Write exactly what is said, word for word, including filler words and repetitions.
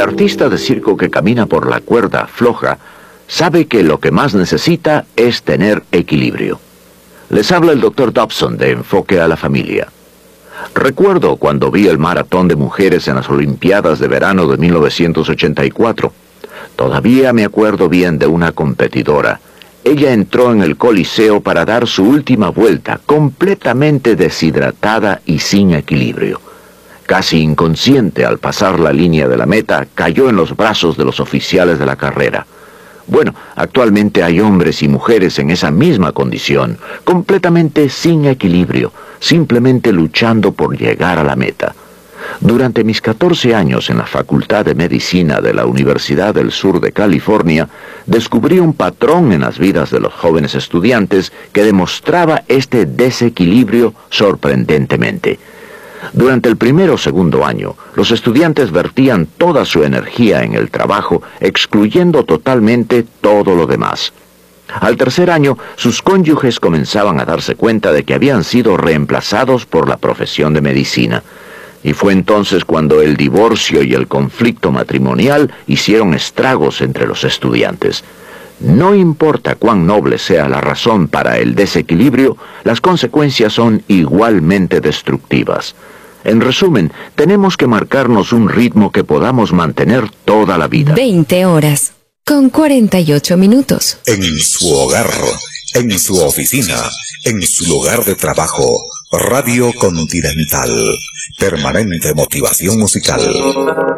artista de circo que camina por la cuerda floja sabe que lo que más necesita es tener equilibrio. Les habla el doctor Dobson de Enfoque a la Familia. Recuerdo cuando vi el maratón de mujeres en las Olimpiadas de verano de mil novecientos ochenta y cuatro. Todavía me acuerdo bien de una competidora. Ella entró en el Coliseo para dar su última vuelta, completamente deshidratada y sin equilibrio. Casi inconsciente al pasar la línea de la meta, cayó en los brazos de los oficiales de la carrera. Bueno, actualmente hay hombres y mujeres en esa misma condición, completamente sin equilibrio, simplemente luchando por llegar a la meta. Durante mis catorce años en la Facultad de Medicina de la Universidad del Sur de California, descubrí un patrón en las vidas de los jóvenes estudiantes que demostraba este desequilibrio sorprendentemente. Durante el primer o segundo año, los estudiantes vertían toda su energía en el trabajo, excluyendo totalmente todo lo demás. Al tercer año, sus cónyuges comenzaban a darse cuenta de que habían sido reemplazados por la profesión de medicina. Y fue entonces cuando el divorcio y el conflicto matrimonial hicieron estragos entre los estudiantes. No importa cuán noble sea la razón para el desequilibrio, las consecuencias son igualmente destructivas. En resumen, tenemos que marcarnos un ritmo que podamos mantener toda la vida. veinte horas, con cuarenta y ocho minutos. En su hogar, en su oficina, en su lugar de trabajo, Radio Continental. Permanente motivación musical.